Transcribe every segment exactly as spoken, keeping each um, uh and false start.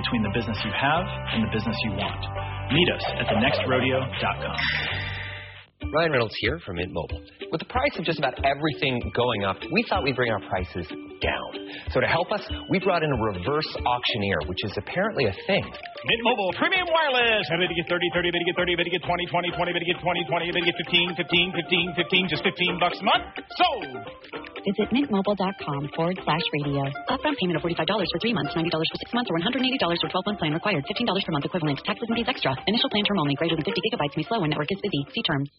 between the business you have and the business you want. Meet us at the next rodeo dot com. Ryan Reynolds here from Mint Mobile. With the price of just about everything going up, we thought we'd bring our prices down. So to help us, we brought in a reverse auctioneer, which is apparently a thing. Mint Mobile Premium Wireless. I better get thirty, thirty, better get thirty, better get twenty, twenty, twenty, better get twenty, twenty, better get fifteen, fifteen, fifteen, fifteen, just fifteen bucks a month. Sold! Visit mintmobile.com forward slash radio. Upfront payment of forty-five dollars for three months, ninety dollars for six months, or one hundred eighty dollars for twelve-month plan required. fifteen dollars per month equivalent. Taxes and fees extra. Initial plan term only. Greater than fifty gigabytes may slow when network is busy. See terms.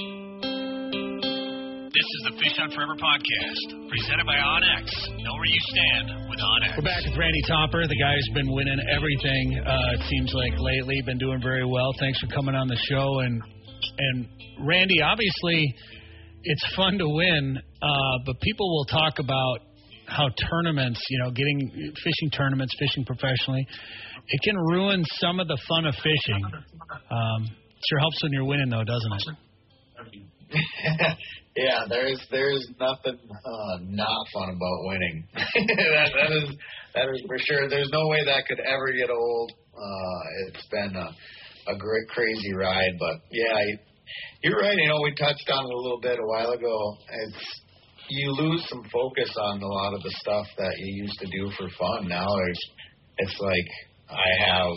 This is the Fish on Forever podcast, presented by OnX. Know where you stand with OnX. We're back with Randy Topper. The guy's been winning everything, uh, it seems like, lately. Been doing very well. Thanks for coming on the show. And, and Randy, obviously, it's fun to win, uh, but people will talk about how tournaments, you know, getting fishing tournaments, fishing professionally, it can ruin some of the fun of fishing. Um, sure helps when you're winning, though, doesn't it? Yeah, there's there's nothing uh, not fun about winning. that, that is that is for sure. There's no way that could ever get old. Uh, it's been a, a great crazy ride, but yeah, you're right. You know, we touched on it a little bit a while ago. It's you lose some focus on a lot of the stuff that you used to do for fun. Now there's it's like I have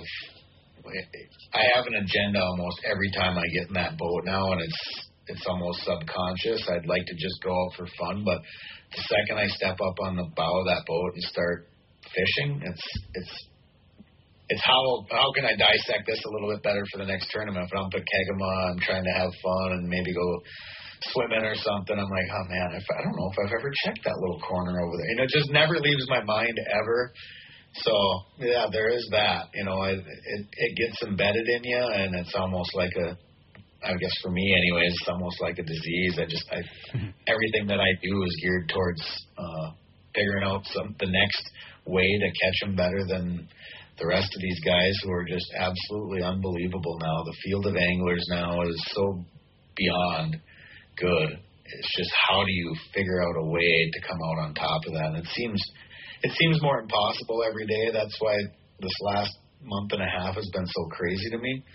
I have an agenda almost every time I get in that boat now, and it's. It's almost subconscious. I'd like to just go out for fun, but the second I step up on the bow of that boat and start fishing, it's it's it's how how can I dissect this a little bit better for the next tournament? If I'm up at Kegama, I'm trying to have fun and maybe go swimming or something. I'm like, oh man, if, I don't know if I've ever checked that little corner over there. You know, it just never leaves my mind ever. So yeah, there is that. You know, it it, it gets embedded in you, and it's almost like a I guess for me anyways, it's almost like a disease. I just, I, everything that I do is geared towards uh, figuring out some, the next way to catch them better than the rest of these guys who are just absolutely unbelievable now. The field of anglers now is so beyond good. It's just how do you figure out a way to come out on top of that? And it seems, it seems more impossible every day. That's why this last month and a half has been so crazy to me.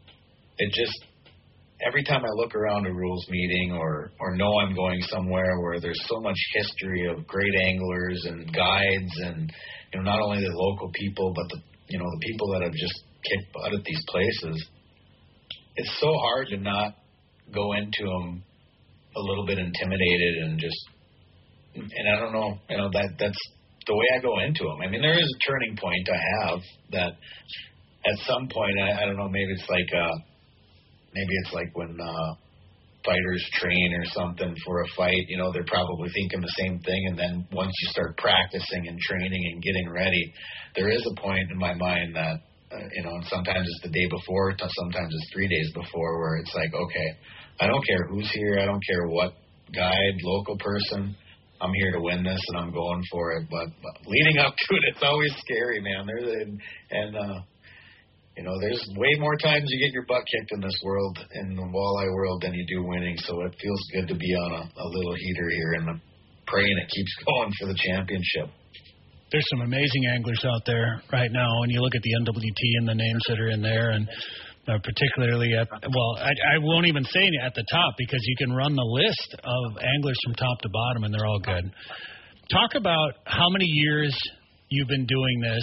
It just, every time I look around a rules meeting or, or know I'm going somewhere where there's so much history of great anglers and guides and, you know, not only the local people, but the, you know, the people that have just kicked butt at these places, it's so hard to not go into them a little bit intimidated and just, and I don't know, you know, that that's the way I go into them. I mean, there is a turning point I have that at some point, I, I don't know, maybe it's like, uh, Maybe it's like when uh, fighters train or something for a fight, you know, they're probably thinking the same thing. And then once you start practicing and training and getting ready, there is a point in my mind that, uh, you know, and sometimes it's the day before, sometimes it's three days before where it's like, okay, I don't care who's here. I don't care what guide, local person. I'm here to win this and I'm going for it. But, but leading up to it, it's always scary, man. There's and, and uh, You know, there's way more times you get your butt kicked in this world, in the walleye world, than you do winning. So it feels good to be on a, a little heater here, and I'm praying it keeps going for the championship. There's some amazing anglers out there right now, and you look at the N W T and the names that are in there, and uh, particularly at, well, I, I won't even say at the top because you can run the list of anglers from top to bottom, and they're all good. Talk about how many years you've been doing this,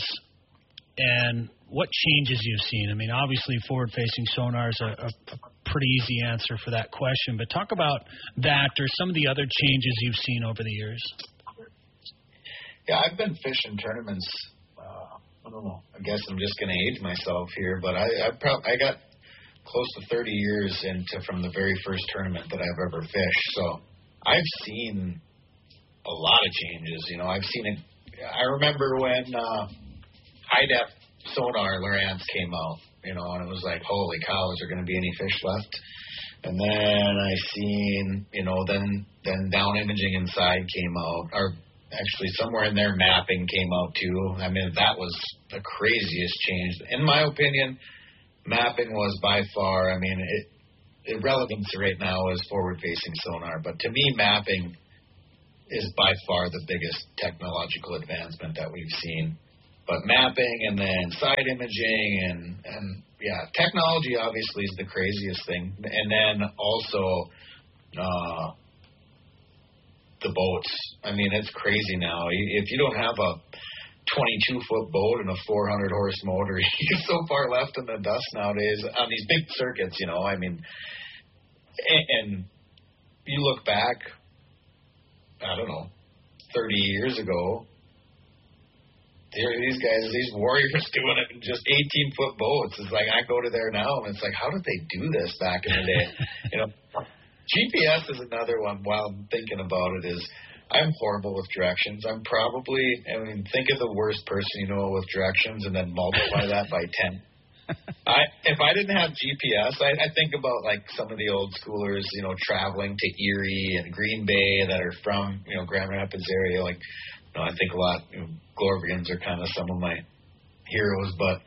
and what changes you've seen. I mean, obviously, forward-facing sonar is a, a, a pretty easy answer for that question, but talk about that or some of the other changes you've seen over the years. Yeah, I've been fishing tournaments. Uh, I don't know. I guess I'm just going to age myself here, but I I, prob- I got close to thirty years into from the very first tournament that I've ever fished. So I've seen a lot of changes. You know, I've seen it. I remember when uh, high-def sonar Lowrance came out, you know, and it was like, holy cow, is there going to be any fish left? And then I seen, you know, then then down imaging inside came out, or actually somewhere in there mapping came out too. I mean, that was the craziest change. In my opinion, mapping was by far, I mean, it, the relevance right now is forward-facing sonar, but to me, mapping is by far the biggest technological advancement that we've seen. but mapping and then side imaging and, and yeah, technology obviously is the craziest thing. And then also uh, the boats. I mean, it's crazy now. If you don't have a twenty-two foot boat and a four hundred horse motor, you're so far left in the dust nowadays on these big circuits, you know. I mean, and, and you look back, I don't know, thirty years ago, there are these guys, these warriors doing it in just eighteen foot boats. It's like I go to there now and it's like, how did they do this back in the day? You know, G P S is another one. While I'm thinking about it, is I'm horrible with directions. I'm probably, I mean, think of the worst person you know with directions and then multiply that by ten. I if I didn't have G P S, I, I think about like some of the old schoolers, you know, traveling to Erie and Green Bay that are from, you know, Grand Rapids area. Like, you know, I think a lot, you know, Glorians are kind of some of my heroes. But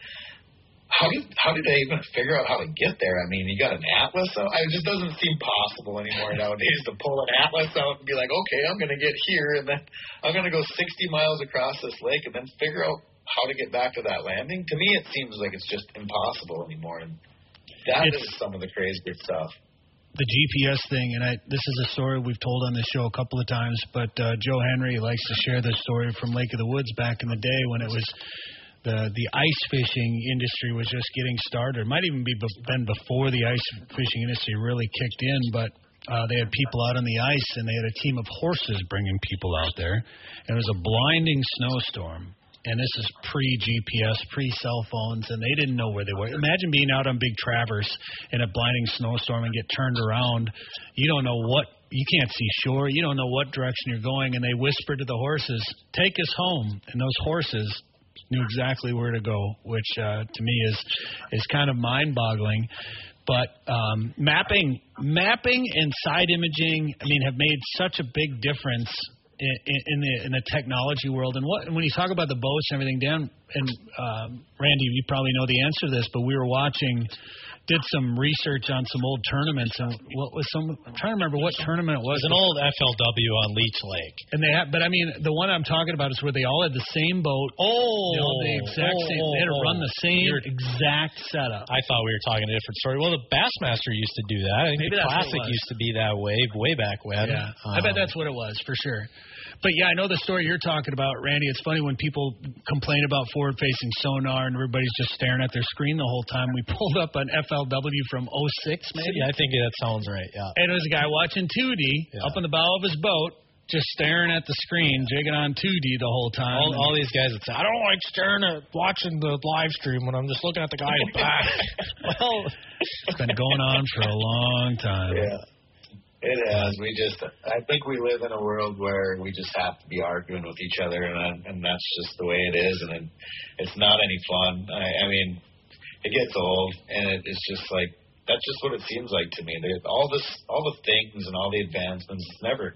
how did how did they even figure out how to get there? I mean, you got an atlas out. It just doesn't seem possible anymore nowadays to pull an atlas out and be like, okay, I'm going to get here, and then I'm going to go sixty miles across this lake, and then figure out how to get back to that landing. To me, it seems like it's just impossible anymore, and that it's, is some of the craziest stuff. The G P S thing, and I, this is a story we've told on this show a couple of times, but uh, Joe Henry likes to share this story from Lake of the Woods back in the day when it was the the ice fishing industry was just getting started. It might even be been before the ice fishing industry really kicked in, but uh, they had people out on the ice, and they had a team of horses bringing people out there. And it was a blinding snowstorm. And this is pre-G P S, pre-cell phones, and they didn't know where they were. Imagine being out on Big Traverse in a blinding snowstorm and get turned around. You don't know what, you can't see shore. You don't know what direction you're going. And they whispered to the horses, take us home. And those horses knew exactly where to go, which uh, to me is is kind of mind-boggling. But um, mapping, mapping and side imaging, I mean, have made such a big difference In, in the in the technology world. And what when you talk about the boats and everything, Dan and um, Randy, you probably know the answer to this, but we were watching, did some research on some old tournaments, and what was some? I'm trying to remember what tournament it was. It was an old F L W on Leech Lake, and they had, but I mean, the one I'm talking about is where they all had the same boat. Oh, you know, the exact oh, same. They had to run the same You're, exact setup. I thought we were talking a different story. Well, the Bassmaster used to do that. I think Maybe the Classic used to be that way way back when. Yeah, um, I bet that's what it was for sure. But, yeah, I know the story you're talking about, Randy. It's funny when people complain about forward-facing sonar and everybody's just staring at their screen the whole time. We pulled up an F L W from oh six, maybe. Yeah, I think that sounds right, yeah. And it was a guy watching two D yeah. up on the bow of his boat, just staring at the screen, jigging on two D the whole time. All, all these guys that say, I don't like staring at watching the live stream when I'm just looking at the guy's back. Well, it's been going on for a long time. Yeah. It has. We just, I think we live in a world where we just have to be arguing with each other, and and that's just the way it is, and it, it's not any fun. I, I mean, it gets old, and it, it's just like, that's just what it seems like to me. There's all this, all the things and all the advancements, it's never,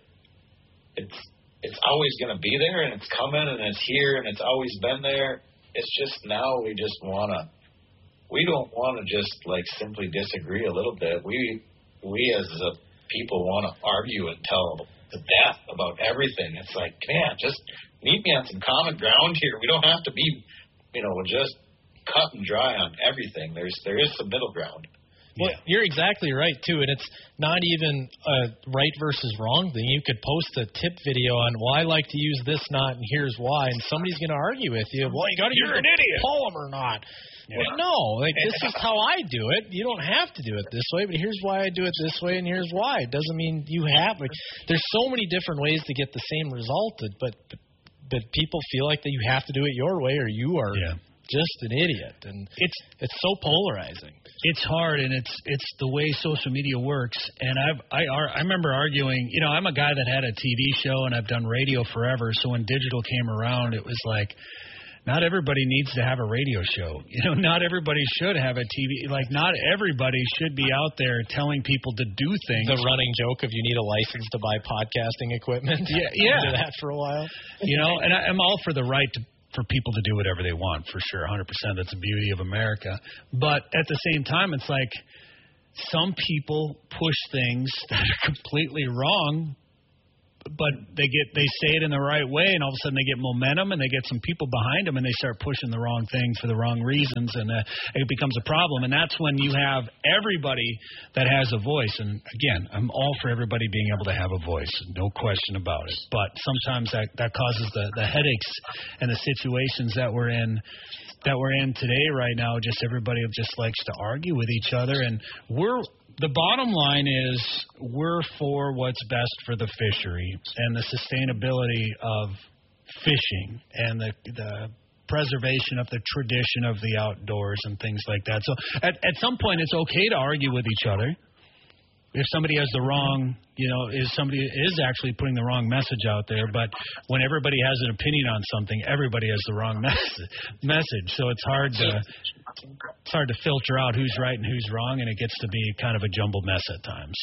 it's, it's always going to be there, and it's coming, and it's here, and it's always been there. It's just now we just want to, we don't want to just like simply disagree a little bit. We, we as a people want to argue until the death about everything. It's like, man, just meet me on some common ground here. We don't have to be, you know, just cut and dry on everything. There's there is some middle ground. Well, yeah. You're exactly right, too, and it's not even a right versus wrong thing. You could post a tip video on, well, I like to use this knot, and here's why, and somebody's going to argue with you, well, you got to use an idiot. Polymer knot. Yeah. Well, no, like this is how I do it. You don't have to do it this way, but here's why I do it this way, and here's why. It doesn't mean you have. Like, there's so many different ways to get the same result, but but, but people feel like that you have to do it your way, or you are yeah. just an idiot, and it's it's so polarizing. It's hard, and it's it's the way social media works. And I've I I remember arguing. You know, I'm a guy that had a T V show, and I've done radio forever. So when digital came around, it was like, not everybody needs to have a radio show. You know, not everybody should have a T V. Like, not everybody should be out there telling people to do things. The running joke of you need a license to buy podcasting equipment. Yeah, yeah. Did that for a while. You know, and I, I'm all for the right to, for people to do whatever they want, for sure, one hundred percent. That's the beauty of America. But at the same time, it's like some people push things that are completely wrong but they get they say it in the right way, and all of a sudden they get momentum, and they get some people behind them, and they start pushing the wrong things for the wrong reasons, and uh, it becomes a problem. And that's when you have everybody that has a voice. And again, I'm all for everybody being able to have a voice, no question about it. But sometimes that, that causes the, the headaches and the situations that we're in that we're in today right now. Just everybody just likes to argue with each other, and we're the bottom line is we're for what's best for the fishery and the sustainability of fishing and the the preservation of the tradition of the outdoors and things like that. So at, at some point it's okay to argue with each other. If somebody has the wrong, you know, is somebody is actually putting the wrong message out there, but when everybody has an opinion on something, everybody has the wrong message. message. So it's hard to it's hard to filter out who's right and who's wrong, and it gets to be kind of a jumbled mess at times.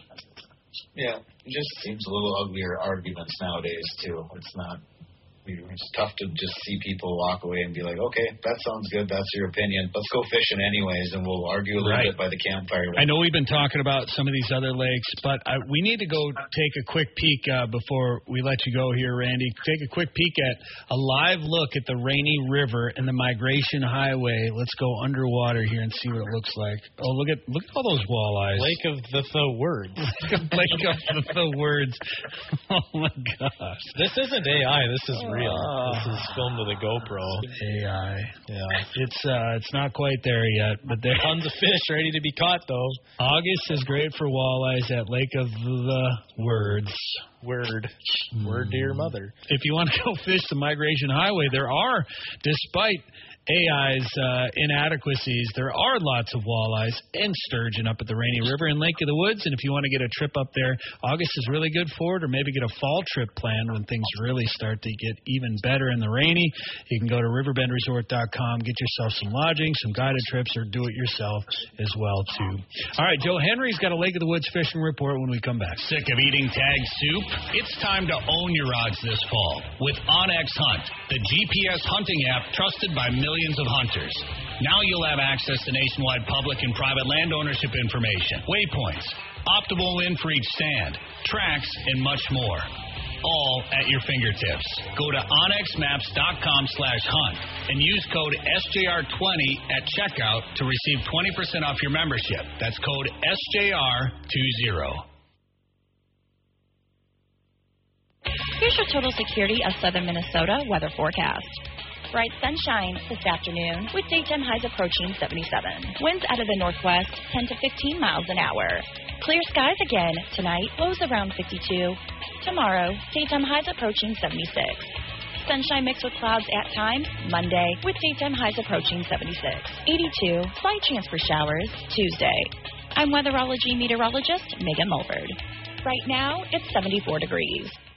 Yeah, it just seems a little uglier arguments nowadays too. It's not. It's tough to just see people walk away and be like, okay, that sounds good. That's your opinion. Let's go fishing anyways, and we'll argue a little right. bit by the campfire. I know we've been talking about some of these other lakes, but I, we need to go take a quick peek uh, before we let you go here, Randy. Take a quick peek at a live look at the Rainy River and the Migration Highway. Let's go underwater here and see what it looks like. Oh, look at look at all those walleyes. Lake of the the words. Lake of the, the words. Oh, my gosh. This isn't A I. This is real. Uh, this is filmed with a GoPro. A I. Yeah. It's uh, it's not quite there yet, but there tons of fish ready to be caught, though. August is great for walleyes at Lake of the Words. Word. Mm. Word to your mother. If you want to go fish the Migration Highway, there are, despite A I's uh, inadequacies, there are lots of walleyes and sturgeon up at the Rainy River and Lake of the Woods. And if you want to get a trip up there, August is really good for it, or maybe get a fall trip planned when things really start to get even better in the rainy. You can go to riverbend resort dot com, get yourself some lodging, some guided trips, or do it yourself as well, too. All right, Joe Henry's got a Lake of the Woods fishing report when we come back. Sick of eating tag soup? It's time to own your odds this fall with OnX Hunt, the G P S hunting app trusted by millions of hunters. Now you'll have access to nationwide public and private land ownership information, waypoints, optimal wind for each stand, tracks, and much more. All at your fingertips. Go to onx maps dot com slash hunt and use code S J R twenty at checkout to receive twenty percent off your membership. That's code S J R twenty. Here's your total security of southern Minnesota weather forecast. Bright sunshine this afternoon with daytime highs approaching seventy-seven. Winds out of the northwest ten to fifteen miles an hour. Clear skies again tonight, lows around fifty-two. Tomorrow, daytime highs approaching seventy-six. Sunshine mixed with clouds at times Monday with daytime highs approaching seventy-six. eighty-two, slight chance for showers Tuesday. I'm weatherology meteorologist Megan Mulford. Right now, it's seventy-four degrees.